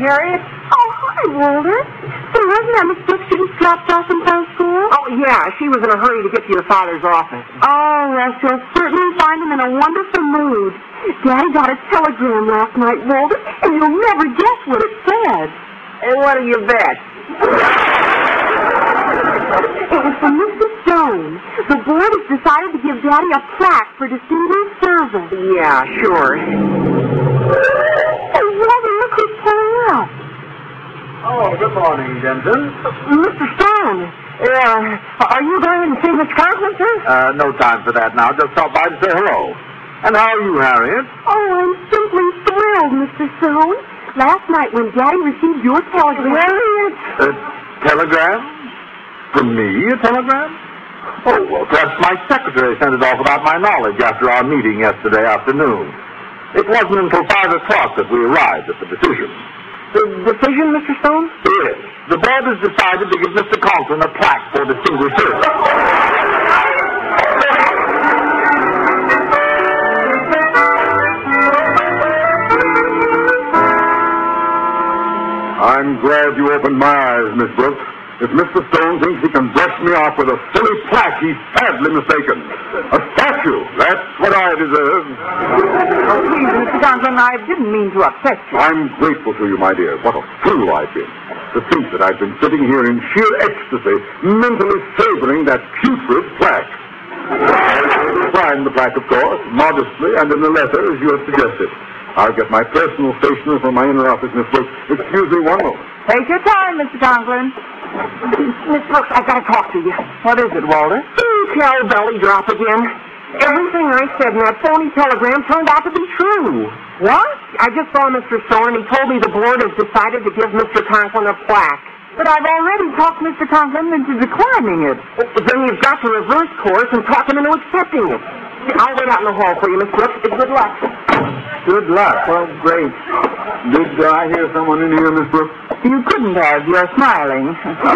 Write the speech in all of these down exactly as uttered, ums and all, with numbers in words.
Harriet. Oh, hi, Walter. So wasn't that Miss Brooks you just dropped off in front of school? Oh, yeah, she was in a hurry to get to your father's office. Oh, well, she'll certainly find him in a wonderful mood. Daddy got a telegram last night, Walter, and you'll never guess what it said. And what do you bet? It was from Mister Stone. The board has decided to give Daddy a plaque for distinguished service. Yeah, sure. Hey, Walter, look who's pulling up. Oh, good morning, Denton. Mister Stone, uh, are you going to see Miss Conklin, sir? Uh, no time for that now. Just stop by to say hello. And how are you, Harriet? Oh, I'm simply thrilled, Mister Stone. Last night when Daddy received your telegram... Harriet? A telegram? From me, a telegram? Oh, well, perhaps my secretary sent it off without my knowledge after our meeting yesterday afternoon. It wasn't until five o'clock that we arrived at the decision. The decision, Mister Stone? Yes. The board has decided to give Mister Conklin a plaque for distinguished service. I'm glad you opened my eyes, Miss Brooks. If Mister Stone thinks he can brush me off with a silly plaque, he's sadly mistaken. A statue, that's what I deserve. Oh, please, Mister Conklin, I didn't mean to upset you. I'm grateful to you, my dear. What a fool I've been. To think that I've been sitting here in sheer ecstasy, mentally savoring that putrid plaque. I signed the plaque, of course, modestly and in a letter, as you have suggested. I'll get my personal stationer from my inner office, Miss Brooks. Excuse me one moment. Take your time, Mister Conklin. Miss Brooks, I've got to talk to you. What is it, Walter? You tell belly drop again. Everything I said in that phony telegram turned out to be true. What? I just saw Mister Stone, and he told me the board has decided to give Mister Conklin a plaque. But I've already talked Mister Conklin into declining it. Well, then you've got to reverse course and talk him into accepting it. I'll wait out in the hall for you, Miss Brooks. Good luck. Good luck. Well, great. Did uh, I hear someone in here, Miss Brooks? You couldn't have. You're smiling.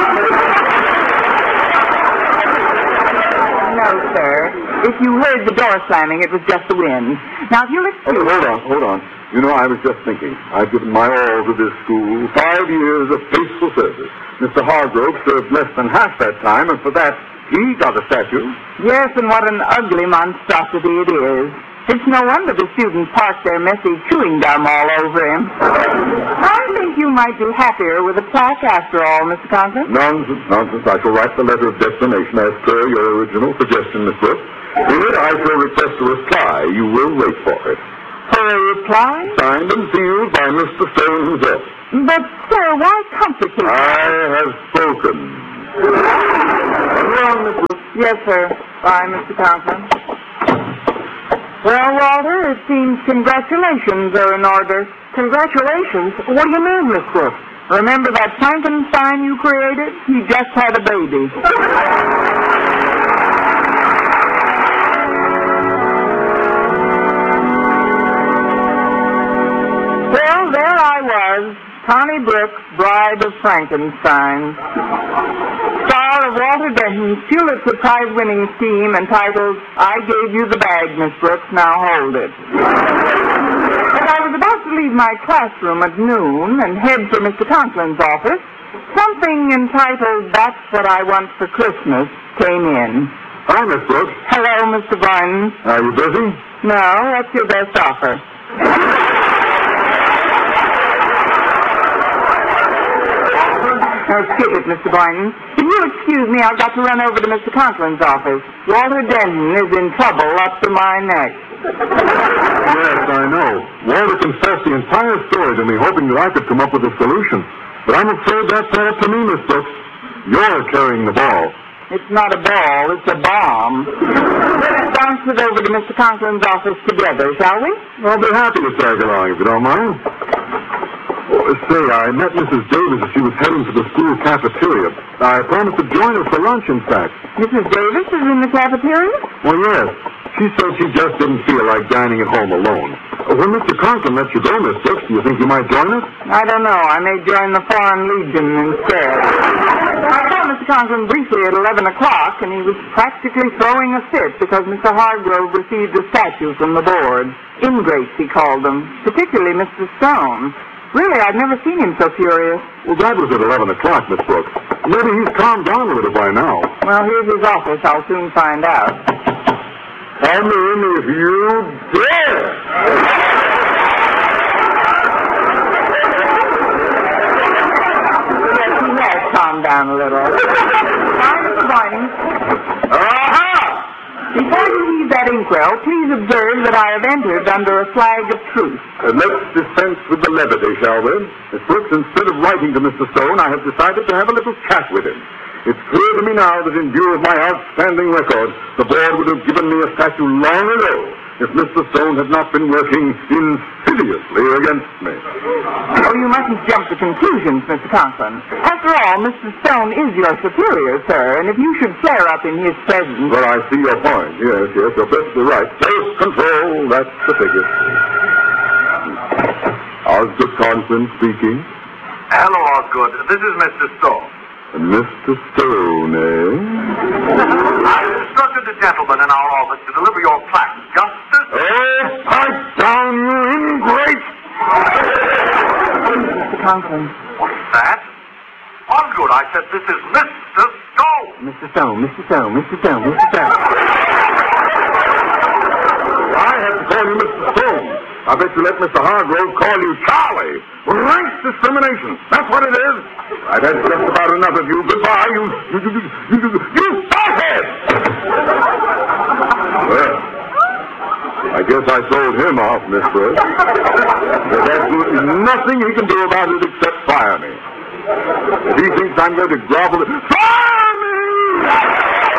No, sir. If you heard the door slamming, it was just the wind. Now, if you'll excuse... Oh, hold on, hold on. You know, I was just thinking. I've given my all to this school. Five years of faithful service. Mister Hargrove served less than half that time, and for that, he got a statue. Yes, and what an ugly monstrosity it is. It's no wonder the students park their messy chewing gum all over him. I think you might be happier with a plaque after all, Mister Conklin. Nonsense, nonsense. I shall write the letter of declination as per your original suggestion, Miss Brooks. In it, I shall request a reply. You will wait for it. For a reply? Signed and sealed by Mister Stone himself. But, sir, why complicate? I have spoken. Well, Miss Brooks. Yes, sir. Bye, Mister Conklin. Well, Walter, it seems congratulations are in order. Congratulations? What do you mean, Miss Brooks? Remember that Frankenstein you created? He just had a baby. Well, there I was, Connie Brooks, bride of Frankenstein. Star of Walter Denton's Pulitzer Prize-winning scheme entitled, I Gave You the Bag, Miss Brooks, Now Hold It. As I was about to leave my classroom at noon and head for Mister Conklin's office, something entitled, That's What I Want for Christmas, came in. Hi, Miss Brooks. Hello, Mister Boynton. Are you busy? No, what's your best offer? Oh, skip it, Mister Boynton. Can you excuse me? I've got to run over to Mister Conklin's office. Walter Denton is in trouble up to my neck. Yes, I know. Walter confessed the entire story to me, hoping that I could come up with a solution. But I'm afraid that's not up to me, Miss Brooks. You're carrying the ball. It's not a ball, it's a bomb. Let's bounce it over to Mister Conklin's office together, shall we? I'll be happy to tag along if you don't mind. Oh, say, I met Missus Davis as she was heading to the school cafeteria. I promised to join her for lunch, in fact. Missus Davis is in the cafeteria? Well, yes. She said she just didn't feel like dining at home alone. When Mister Conklin lets you go, Miss Brooks, do you think you might join us? I don't know. I may join the Foreign Legion instead. I saw Mister Conklin briefly at eleven o'clock, and he was practically throwing a fit because Mister Hargrove received a statue from the board. Ingrates, he called them, particularly Mister Stone. Really, I've never seen him so furious. Well, that was at eleven o'clock, Miss Brooks. Maybe he's calmed down a little by now. Well, here's his office. I'll soon find out. Come in if you dare! Yes, he has calmed down a little. Fine, Mister Vining. Aha! Before you leave that inkwell, please observe that I have entered under a flag of truce. Uh, let's dispense with the levity, shall we? Miss Brooks, instead of writing to Mister Stone, I have decided to have a little chat with him. It's clear to me now that in view of my outstanding record, the board would have given me a statue long ago if Mister Stone had not been working insidiously against me. Oh, you mustn't jump to conclusions, Mister Conklin. After all, Mister Stone is your superior, sir, and if you should flare up in his presence... Well, I see your point. Yes, yes, you're perfectly right. Self-control, that's the ticket. Osgood Conklin speaking. Hello, Osgood. This is Mister Stone. Mister Stone, eh? I've instructed the gentleman in our office to deliver your plaque just as... Oh, pipe down, you ingrate! Mister Conklin. What's that? Osgood, I said this is Mister Stone. Mister Stone, Mister Stone, Mister Stone, Mister Stone. I have to call you Mister Stone. I bet you let Mister Hargrove call you Charlie. Rank discrimination. That's what it is. I've had just about enough of you. Goodbye, you... You... You... You... You, you fathead! Well, I guess I sold him off, Miss Brooks. There's absolutely nothing he can do about it except fire me. If he thinks I'm going to grovel... Fire me!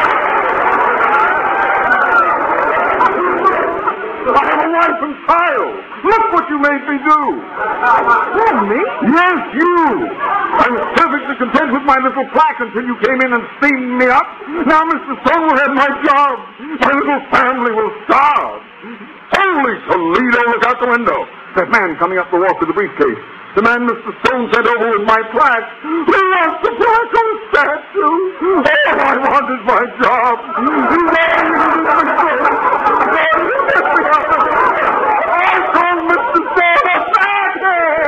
I have a wife and child. Look what you made me do. Well, me? Yes, you. I was perfectly content with my little plaque until you came in and steamed me up. Now Mister Stone will have my job. My little family will starve. Holy Toledo, look out the window. That man coming up the walk with the briefcase. The man Mister Stone sent over with my plaque. He wants the plaque on a statue. All I want is my job. I call Mister Stone a fathead.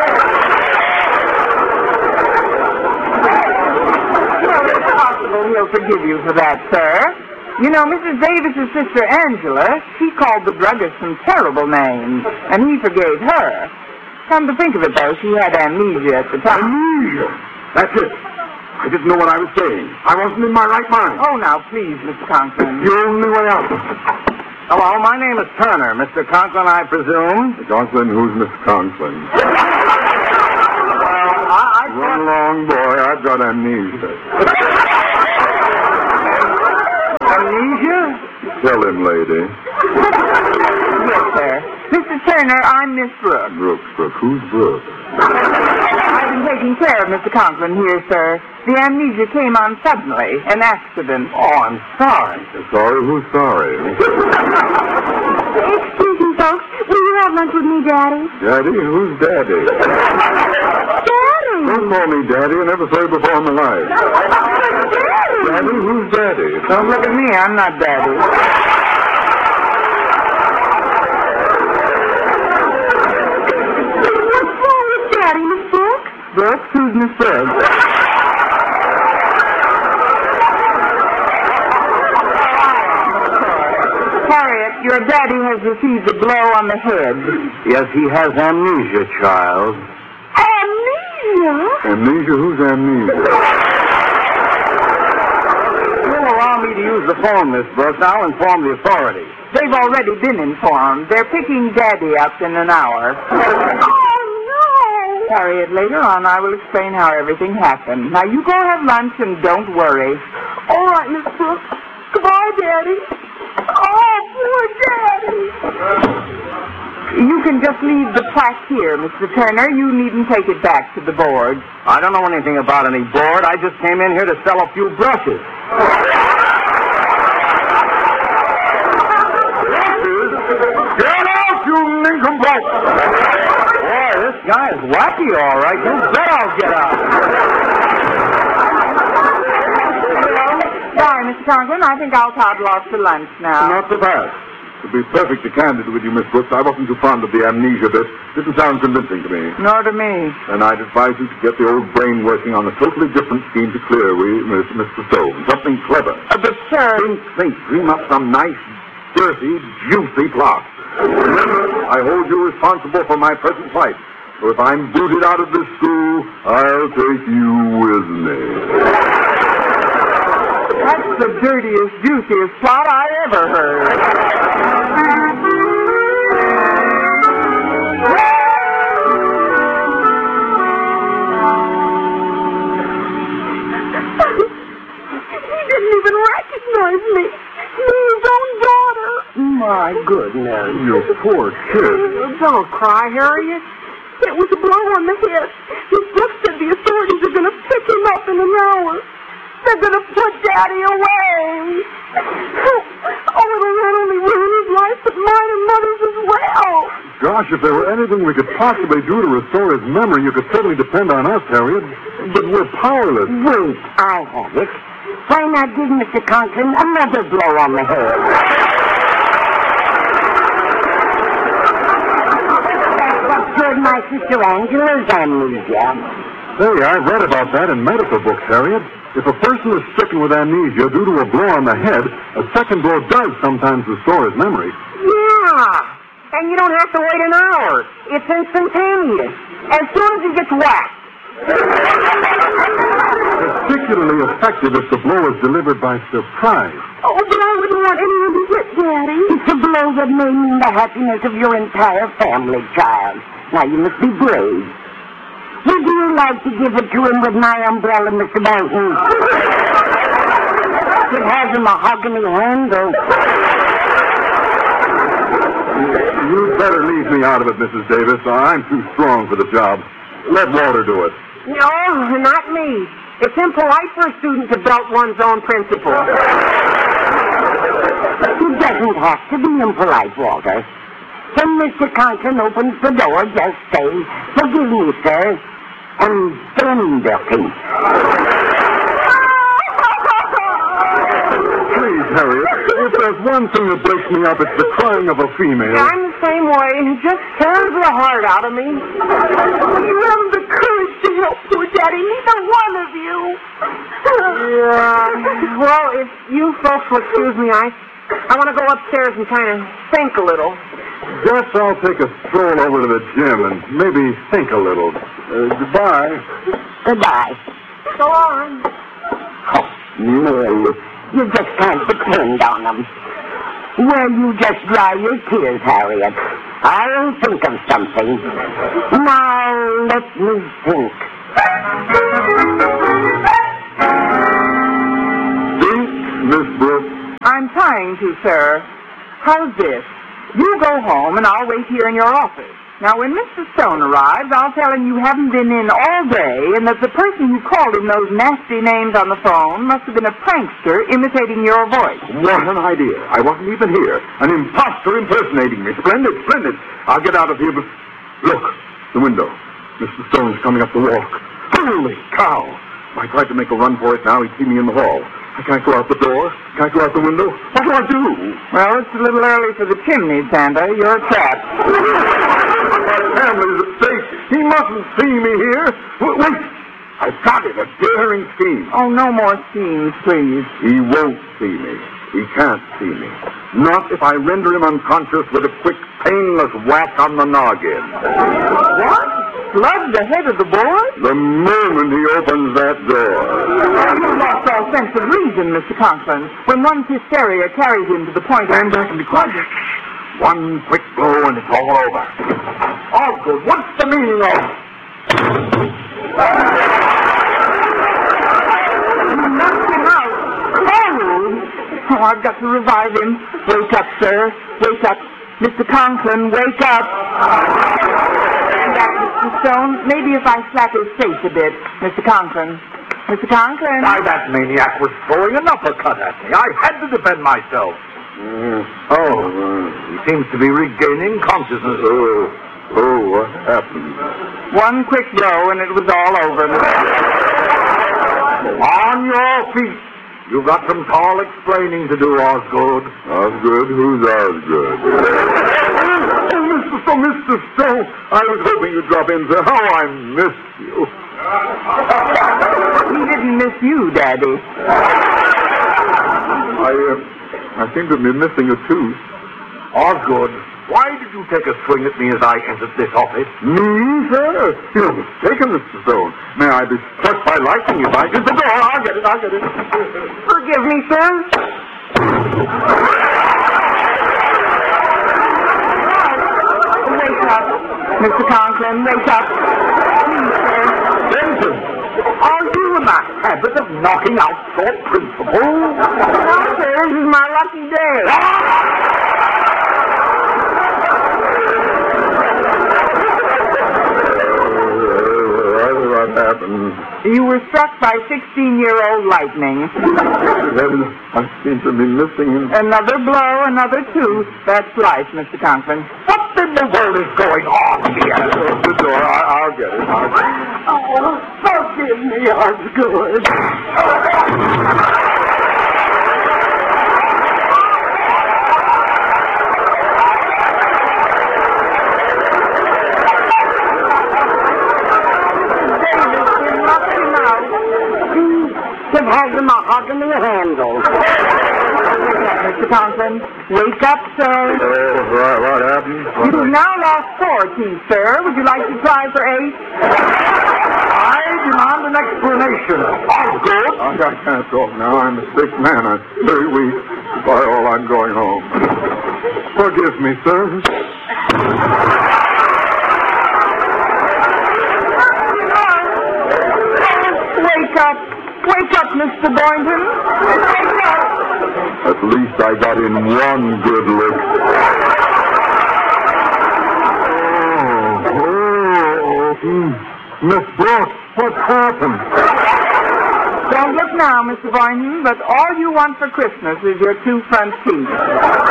Well, it's possible he'll forgive you for that, sir. You know, Missus Davis's sister Angela, she called the druggist some terrible names, and he forgave her. Come to think of it, though, she had amnesia at the time. Amnesia? That's it. I didn't know what I was saying. I wasn't in my right mind. Oh, now, please, Mister Conklin. The only way out. Hello, my name is Turner. Mister Conklin, I presume? Mister Conklin, who's Mister Conklin? Well, I... I Run along, boy. I've got amnesia. Amnesia? Tell him, lady. Yes, sir. Mister Turner, I'm Miss Brooks. Brooks, Brooks. Who's Brooks? I've been taking care of Mister Conklin here, sir. The amnesia came on suddenly, an accident. Oh, I'm sorry. Sorry? Who's sorry? Excuse me, folks. Will you have lunch with me, Daddy? Daddy? Who's Daddy? Daddy! Don't call me Daddy. I never saw you before in my life. Daddy! Daddy? Who's Daddy? Don't look at me. I'm not Daddy. What's wrong with Daddy, Miss Brooks? Brooks? Who's Miss Brooks? Harriet, your daddy has received a blow on the head. Yes, he has amnesia, child. Amnesia? Amnesia? Who's amnesia? You'll allow me to use the phone, Miss Brooks. I'll inform the authorities. They've already been informed. They're picking Daddy up in an hour. Oh, no! Harriet, later on I will explain how everything happened. Now, you go have lunch and don't worry. All right, Miss Brooks. Goodbye, Daddy. Oh, poor Daddy. You can just leave the plaque here, Mister Turner. You needn't take it back to the board. I don't know anything about any board. I just came in here to sell a few brushes. Get out, you nincompoop! Boy, this guy is wacky, all right. You bet I'll get out. Bye, Mister Conklin. I think I'll toddle off to lunch now. Not so fast. To be perfectly candid with you, Miss Brooks, I wasn't too fond of the amnesia bit. Didn't sound convincing to me. Nor to me. And I'd advise you to get the old brain working on a totally different scheme to clear we, Miss, Mister Stone. Something clever. Uh, but, sir... Think, think. Dream up some nice, dirty, juicy plot. Remember, I hold you responsible for my present plight. So if I'm booted out of this school, I'll take you with me. That's the dirtiest, juiciest plot I ever heard. He didn't even recognize me. His own daughter. My goodness. You poor kid. Don't cry, Harriet. It was a blow on the head. Miss Brooks said the authorities are going to pick him up in an hour. They're going to put Daddy away. Oh, it'll not only ruin his life, but mine and Mother's as well. Gosh, if there were anything we could possibly do to restore his memory, you could certainly depend on us, Harriet. But we're powerless. Wait, I have it. Why not give Mister Conklin another blow on the head? That's what cured my sister Angela's amnesia. Say, I've read about that in medical books, Harriet. If a person is stricken with amnesia due to a blow on the head, a second blow does sometimes restore his memory. Yeah, and you don't have to wait an hour. It's instantaneous. As soon as he gets whacked. Particularly effective if the blow is delivered by surprise. Oh, but I wouldn't want anyone to hit Daddy. It's a blow that may mean the happiness of your entire family, child. Now, you must be brave. Would you like to give it to him with my umbrella, Mister Mountain? It has a mahogany handle. You'd better leave me out of it, Missus Davis. I'm too strong for the job. Let Walter do it. No, not me. It's impolite for a student to belt one's own principal. It doesn't have to be impolite, Walter. When Mister Conklin opens the door, just say, "Forgive me, sir," and bend the feet. Please, Harriet, if there's one thing that breaks me up, it's the crying of a female. I'm the same way. It just tears the heart out of me. You haven't the courage to help poor Daddy, neither one of you. Yeah. Well, if you folks will excuse me, I, I want to go upstairs and kind of think a little. Guess I'll take a stroll over to the gym and maybe think a little. Uh, goodbye. Goodbye. Go on. Oh, no. You just can't depend on them. Well, you just dry your tears, Harriet. I'll think of something. Now, let me think. Think, Miss Brooks. I'm trying to, sir. How's this? You go home, and I'll wait here in your office. Now, when Mister Stone arrives, I'll tell him you haven't been in all day, and that the person who called him those nasty names on the phone must have been a prankster imitating your voice. What an idea. I wasn't even here. An imposter impersonating me. Splendid, splendid. I'll get out of here, but... Look, the window. Mister Stone's coming up the walk. Holy cow! If I tried to make a run for it now, he'd see me in the hall. I can't go out the door. Can't go out the window. What do I do? Well, it's a little early for the chimney, Santa. You're trapped. My family's at stake. He mustn't see me here. W- Wait! I've got it. A daring scheme. Oh, no more schemes, please. He won't see me. He can't see me. Not if I render him unconscious with a quick, painless whack on the noggin. What? Slug the head of the boy? The moment he opens that door. You lost all sense of reason, Mister Conklin, when one's hysteria carries him to the point of... Stand back and be quiet. One quick blow and it's all over. All good. What's the meaning of... Knocked him out. Cold. Oh, I've got to revive him. Wake up, sir. Wake up. Mister Conklin, wake up. Stand back, Mister Stone. Maybe if I slap his face a bit, Mister Conklin. Mister Conklin. Why, that maniac was throwing an uppercut at me. I had to defend myself. Mm. Oh, he seems to be regaining consciousness. Oh, oh, what happened? One quick blow and it was all over. On your feet. You've got some tall explaining to do, Osgood. Osgood? Who's Osgood? Oh, Mister Stone, Mister Stone. I was hoping you'd drop in, sir. How I missed you. He didn't miss you, Daddy. I, uh, I seem to be missing a tooth. Osgood, why did you take a swing at me as I entered this office? Me, sir? You're mistaken, Mister Stone. May I be struck by lightning if I get the door? I'll get it, I'll get it. Forgive me, sir. Wake up. Mister Conklin, wake up. Please, sir. Benson, are you in the habit of knocking out your principal? No, sir, this is my lucky day. What happened? You were struck by sixteen-year-old lightning. Heavens, I seem to be missing him. Another blow, another tooth. That's life, Mister Conklin. What in the world is going on here? The door, I, I'll get it. I'll get it. Oh, forgive me, Osgood. It has a mahogany handle. Mister Conklin, wake up, sir. Oh, what, what happened? What You've now lost four teeth, sir. Would you like to try for eight? I demand an explanation. Osgood? I, I can't talk now. I'm a sick man. I'm very weak. By all, I'm going home. Forgive me, sir. Wake up. Wake up, Mister Boynton. Wake up. At least I got in one good look. Oh, oh, hmm. Miss Brooks, what's happened? Don't look now, Mister Boynton, but all you want for Christmas is your two front teeth.